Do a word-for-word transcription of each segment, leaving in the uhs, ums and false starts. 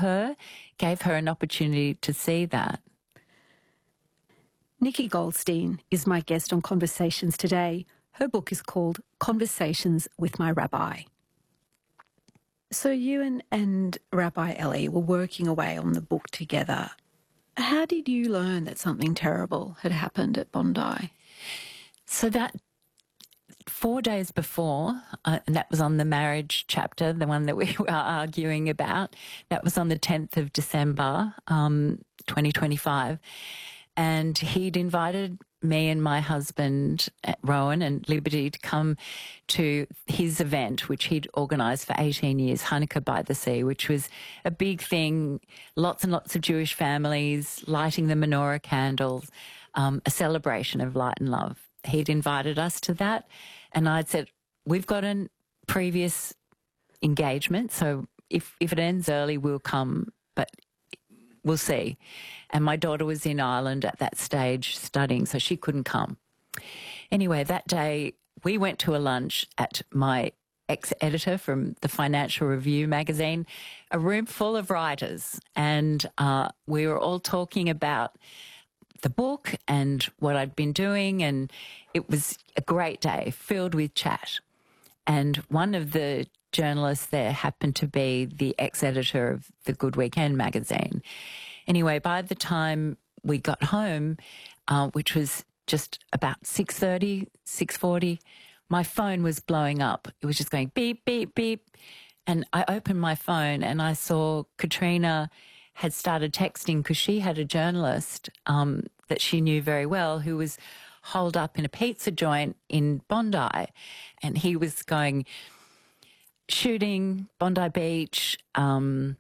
her, gave her an opportunity to see that. Nikki Goldstein is my guest on Conversations today. Her book is called Conversations with My Rabbi. So you and, and Rabbi Ellie were working away on the book together. How did you learn that something terrible had happened at Bondi? So that four days before, uh, and that was on the marriage chapter, the one that we were arguing about, that was on the tenth of December, um, twenty twenty-five. And he'd invited me and my husband, Rowan, and Liberty to come to his event, which he'd organised for eighteen years, Hanukkah by the Sea, which was a big thing, lots and lots of Jewish families lighting the menorah candles, um, a celebration of light and love. He'd invited us to that, and I'd said, we've got a previous engagement, so if, if it ends early, we'll come, but we'll see. And my daughter was in Ireland at that stage studying, so she couldn't come. Anyway, that day we went to a lunch at my ex-editor from the Financial Review magazine, a room full of writers, and uh, we were all talking about the book and what I'd been doing, and it was a great day filled with chat. And one of the journalists there happened to be the ex-editor of the Good Weekend magazine. Anyway, by the time we got home, uh, which was just about six thirty, six forty, my phone was blowing up. It was just going beep, beep, beep. And I opened my phone and I saw Katrina had started texting because she had a journalist um, that she knew very well who was holed up in a pizza joint in Bondi. And he was going, shooting, Bondi Beach, um,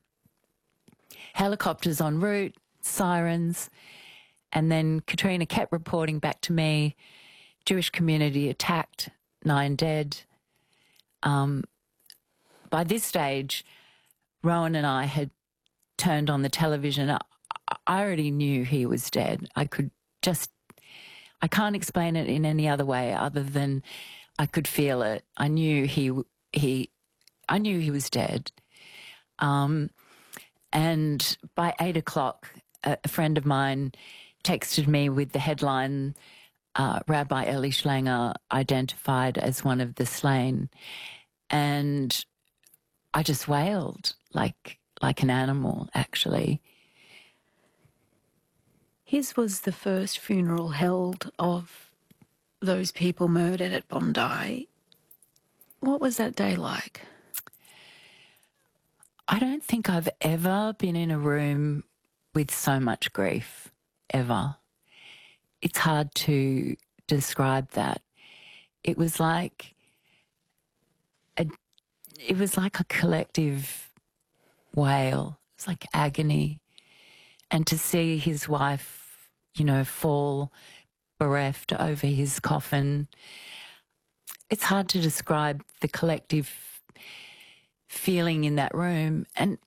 helicopters en route, sirens. And then Katrina kept reporting back to me, Jewish community attacked, nine dead. Um, by this stage, Rowan and I had turned on the television. I, I already knew he was dead. I could just, I can't explain it in any other way other than I could feel it. I knew he, he, I knew he was dead. Um, and by eight o'clock, a, a friend of mine texted me with the headline, uh, Rabbi Eli Schlanger identified as one of the slain. And I just wailed like, like an animal, actually. His was the first funeral held of those people murdered at Bondi. What was that day like? I don't think I've ever been in a room with so much grief, ever. It's hard to describe that. It was like a, it was like a collective wail. It was like agony. And to see his wife, you know, fall bereft over his coffin, it's hard to describe the collective feeling in that room. And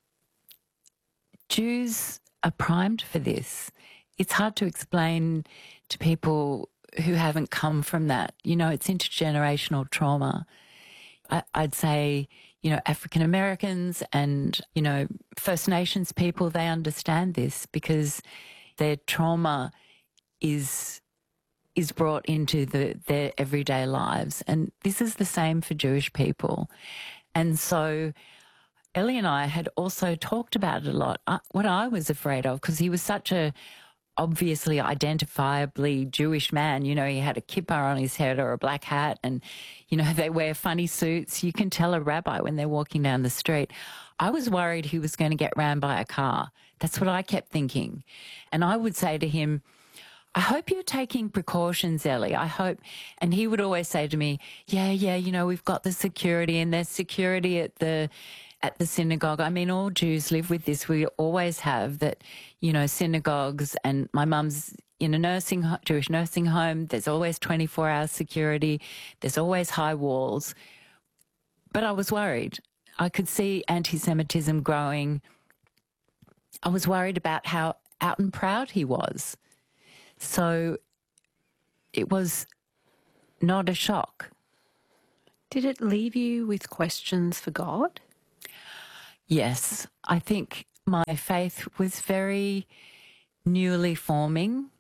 Jews are primed for this. It's hard to explain to people who haven't come from that. You know, it's intergenerational trauma. I, I'd say, you know, African Americans and, you know, First Nations people, they understand this because their trauma is is brought into the, their everyday lives. And this is the same for Jewish people. And so Ellie and I had also talked about it a lot. I, what I was afraid of, because he was such a obviously identifiably Jewish man. You know, he had a kippah on his head or a black hat and, you know, they wear funny suits. You can tell a rabbi when they're walking down the street. I was worried he was going to get ran by a car. That's what I kept thinking. And I would say to him, I hope you're taking precautions, Ellie. I hope. And he would always say to me, yeah, yeah, you know, we've got the security and there's security at the at the synagogue. I mean, all Jews live with this. We always have that, you know, synagogues, and my mum's in a nursing Jewish nursing home. There's always twenty-four hour security. There's always high walls. But I was worried. I could see anti-Semitism growing. I was worried about how out and proud he was. So it was not a shock. Did it leave you with questions for God? Yes. I think my faith was very newly forming,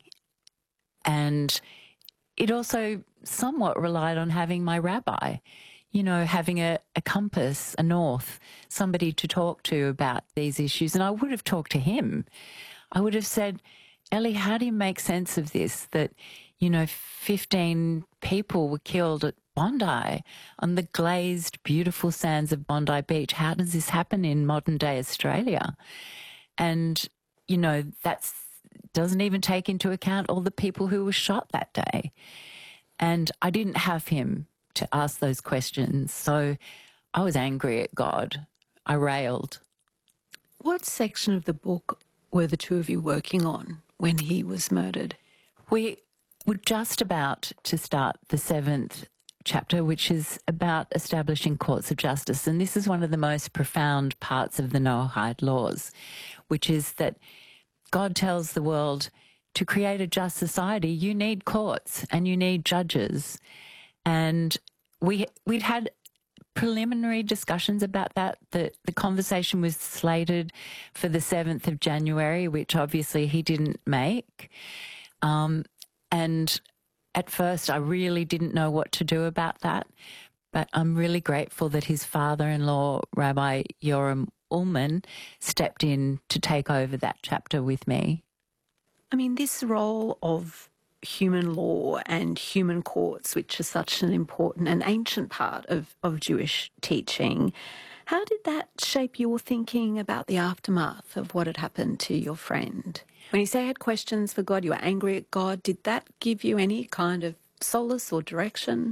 and it also somewhat relied on having my rabbi, you know, having a, a compass, a north, somebody to talk to about these issues. And I would have talked to him. I would have said, Ellie, how do you make sense of this? That, you know, fifteen people were killed at Bondi on the glazed, beautiful sands of Bondi Beach. How does this happen in modern day Australia? And, you know, that's doesn't even take into account all the people who were shot that day. And I didn't have him to ask those questions. So I was angry at God. I railed. What section of the book were the two of you working on when he was murdered? We were just about to start the seventh chapter, which is about establishing courts of justice. And this is one of the most profound parts of the Noahide laws, which is that God tells the world to create a just society, you need courts and you need judges. And we, we'd had preliminary discussions about that. The, the conversation was slated for the seventh of January, which obviously he didn't make. Um, and at first I really didn't know what to do about that. But I'm really grateful that his father-in-law, Rabbi Yoram Ullman, stepped in to take over that chapter with me. I mean, this role of human law and human courts, which is such an important and ancient part of, of Jewish teaching, how did that shape your thinking about the aftermath of what had happened to your friend? When you say you had questions for God, you were angry at God, did that give you any kind of solace or direction?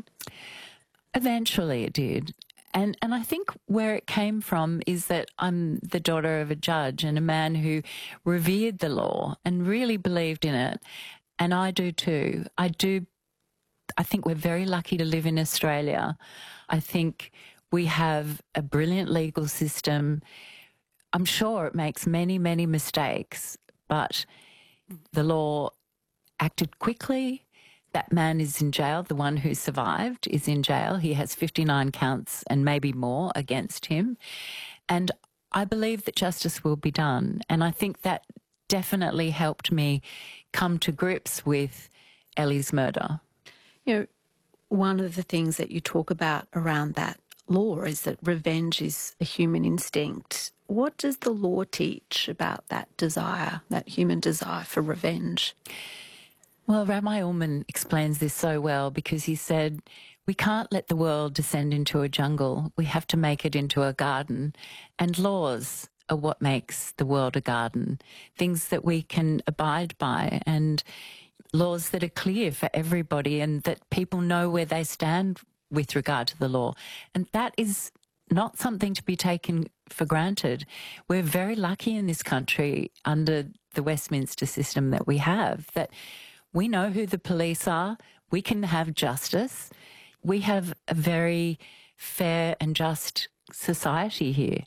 Eventually it did. And and I think where it came from is that I'm the daughter of a judge and a man who revered the law and really believed in it. And I do too. I do. I think we're very lucky to live in Australia. I think we have a brilliant legal system. I'm sure it makes many, many mistakes, but the law acted quickly. That man is in jail. The one who survived is in jail. He has fifty-nine counts and maybe more against him. And I believe that justice will be done. And I think that definitely helped me come to grips with Ellie's murder. You know, one of the things that you talk about around that law is that revenge is a human instinct. What does the law teach about that desire, that human desire for revenge? Well, Rabbi Ullman explains this so well because he said, we can't let the world descend into a jungle. We have to make it into a garden. And laws are what makes the world a garden, things that we can abide by and laws that are clear for everybody and that people know where they stand with regard to the law. And that is not something to be taken for granted. We're very lucky in this country under the Westminster system that we have, that we know who the police are. We can have justice. We have a very fair and just society here.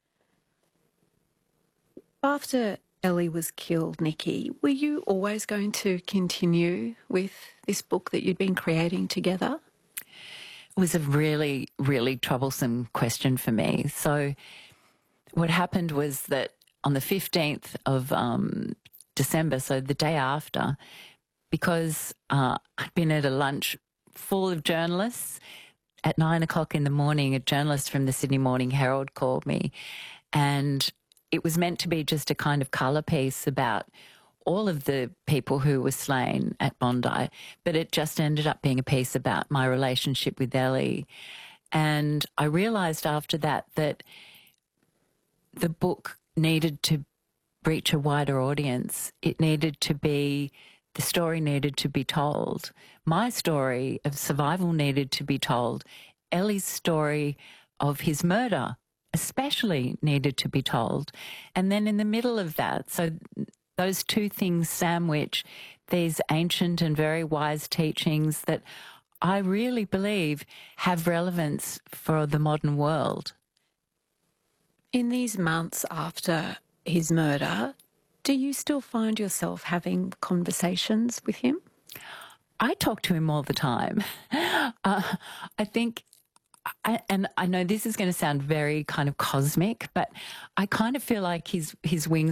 After Ellie was killed, Nikki, were you always going to continue with this book that you'd been creating together? It was a really, really troublesome question for me. So what happened was that on the fifteenth of um, December, so the day after, because uh, I'd been at a lunch full of journalists, at nine o'clock in the morning, a journalist from the Sydney Morning Herald called me, and it was meant to be just a kind of colour piece about all of the people who were slain at Bondi, but it just ended up being a piece about my relationship with Ellie. And I realised after that that the book needed to reach a wider audience. It needed to be, the story needed to be told. My story of survival needed to be told. Ellie's story of his murder especially needed to be told. And then in the middle of that, so those two things sandwich these ancient and very wise teachings that I really believe have relevance for the modern world. In these months after his murder, do you still find yourself having conversations with him? I talk to him all the time. Uh, I think I, and I know this is going to sound very kind of cosmic, but I kind of feel like his his wings